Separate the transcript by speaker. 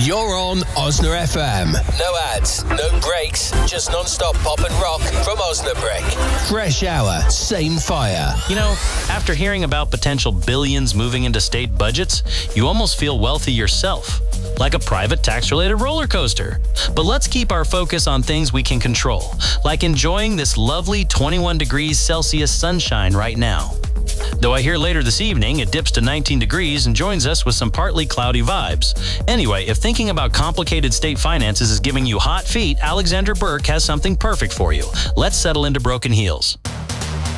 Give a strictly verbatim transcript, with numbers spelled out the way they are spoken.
Speaker 1: You're on Osna F M. No ads, no breaks, just non-stop pop and rock from Osnabrück. Fresh hour, same fire.
Speaker 2: You know, after hearing about potential billions moving into state budgets, you almost feel wealthy yourself, like a private tax-related roller coaster. But let's keep our focus on things we can control, like enjoying this lovely twenty-one degrees Celsius sunshine right now. Though I hear later this evening it dips to nineteen degrees and joins us with some partly cloudy vibes. Anyway, if thinking about complicated state finances is giving you hot feet, Alexander Burke has something perfect for you. Let's settle into Broken Heels.